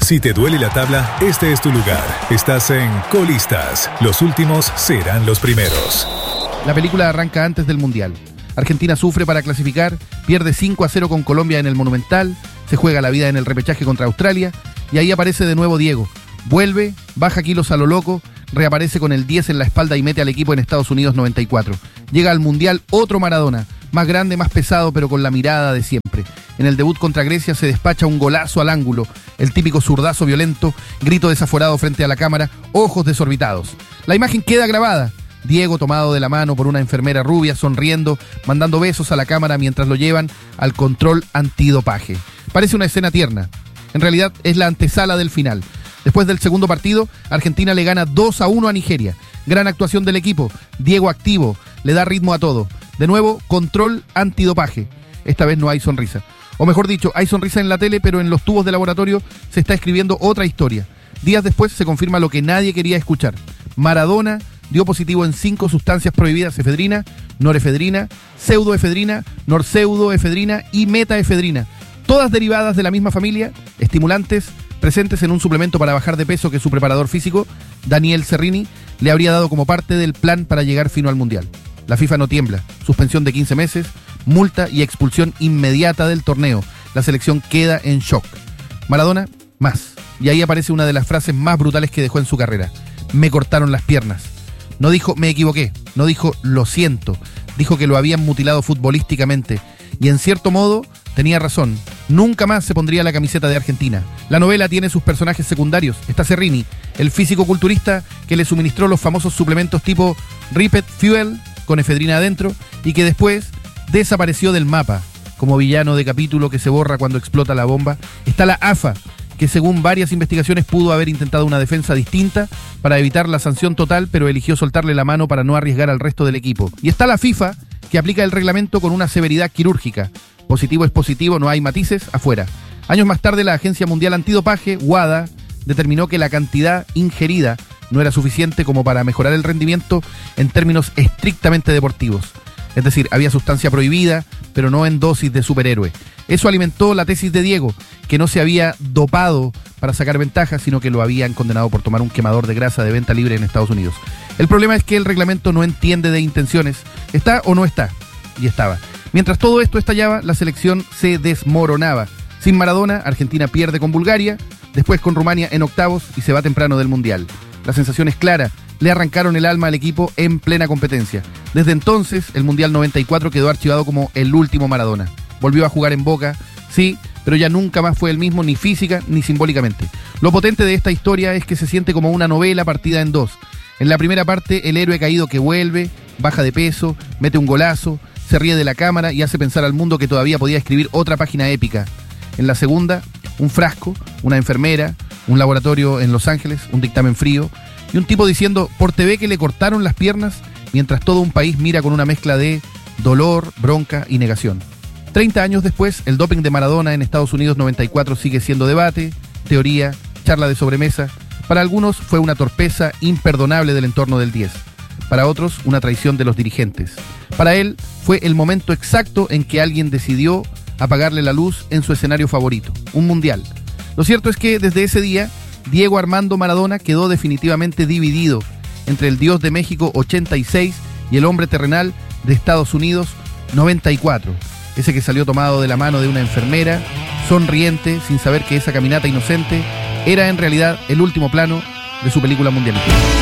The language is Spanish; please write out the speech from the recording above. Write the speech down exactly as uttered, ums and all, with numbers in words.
Si te duele la tabla, este es tu lugar. Estás en Colistas. Los últimos serán los primeros. La película arranca antes del Mundial. Argentina sufre para clasificar, pierde cinco a cero con Colombia en el Monumental, se juega la vida en el repechaje contra Australia y ahí aparece de nuevo Diego. Vuelve, baja kilos a lo loco, reaparece con el diez en la espalda y mete al equipo en Estados Unidos noventa y cuatro. Llega al Mundial otro Maradona, más grande, más pesado, pero con la mirada de siempre. En el debut contra Grecia se despacha un golazo al ángulo, el típico zurdazo violento, grito desaforado frente a la cámara, ojos desorbitados. La imagen queda grabada. Diego tomado de la mano por una enfermera rubia, sonriendo, mandando besos a la cámara mientras lo llevan al control antidopaje. Parece una escena tierna. En realidad es la antesala del final. Después del segundo partido, Argentina le gana dos a uno a Nigeria. Gran actuación del equipo. Diego activo, le da ritmo a todo. De nuevo, control antidopaje. Esta vez no hay sonrisa. O mejor dicho, hay sonrisa en la tele, pero en los tubos de laboratorio se está escribiendo otra historia. Días después se confirma lo que nadie quería escuchar. Maradona dio positivo en cinco sustancias prohibidas: efedrina, norefedrina, pseudoefedrina, norpseudoefedrina y metaefedrina. Todas derivadas de la misma familia, estimulantes, presentes en un suplemento para bajar de peso que su preparador físico, Daniel Cerrini, le habría dado como parte del plan para llegar fino al Mundial. La FIFA no tiembla. Suspensión de quince meses, multa y expulsión inmediata del torneo. La selección queda en shock. Maradona, más. Y ahí aparece una de las frases más brutales que dejó en su carrera. Me cortaron las piernas. No dijo me equivoqué, no dijo lo siento. Dijo que lo habían mutilado futbolísticamente. Y en cierto modo tenía razón. Nunca más se pondría la camiseta de Argentina. La novela tiene sus personajes secundarios. Está Cerrini, el físico-culturista que le suministró los famosos suplementos tipo Ripet Fuel, con efedrina adentro, y que después desapareció del mapa, como villano de capítulo que se borra cuando explota la bomba. Está la A F A, que según varias investigaciones pudo haber intentado una defensa distinta para evitar la sanción total, pero eligió soltarle la mano para no arriesgar al resto del equipo. Y está la FIFA, que aplica el reglamento con una severidad quirúrgica. Positivo es positivo, no hay matices, afuera. Años más tarde, la Agencia Mundial Antidopaje, WADA, determinó que la cantidad ingerida no era suficiente como para mejorar el rendimiento en términos estrictamente deportivos. Es decir, había sustancia prohibida, pero no en dosis de superhéroe. Eso alimentó la tesis de Diego, que no se había dopado para sacar ventaja, sino que lo habían condenado por tomar un quemador de grasa de venta libre en Estados Unidos. El problema es que el reglamento no entiende de intenciones. ¿Está o no está? Y estaba. Mientras todo esto estallaba, la selección se desmoronaba. Sin Maradona, Argentina pierde con Bulgaria, después con Rumania en octavos y se va temprano del Mundial. La sensación es clara. Le arrancaron el alma al equipo en plena competencia. Desde entonces, el Mundial noventa y cuatro quedó archivado como el último Maradona. Volvió a jugar en Boca, sí, pero ya nunca más fue el mismo, ni física ni simbólicamente. Lo potente de esta historia es que se siente como una novela partida en dos. En la primera parte, el héroe caído que vuelve, baja de peso, mete un golazo, se ríe de la cámara y hace pensar al mundo que todavía podía escribir otra página épica. En la segunda, un frasco, una enfermera, un laboratorio en Los Ángeles, un dictamen frío y un tipo diciendo por T V que le cortaron las piernas mientras todo un país mira con una mezcla de dolor, bronca y negación. Treinta años después, el doping de Maradona en Estados Unidos noventa y cuatro sigue siendo debate, teoría, charla de sobremesa. Para algunos fue una torpeza imperdonable del entorno del diez. Para otros, una traición de los dirigentes. Para él, fue el momento exacto en que alguien decidió apagarle la luz en su escenario favorito, un mundial. Lo cierto es que desde ese día, Diego Armando Maradona quedó definitivamente dividido entre el Dios de México ochenta y seis y el hombre terrenal de Estados Unidos noventa y cuatro. Ese que salió tomado de la mano de una enfermera, sonriente, sin saber que esa caminata inocente era en realidad el último plano de su película mundialista.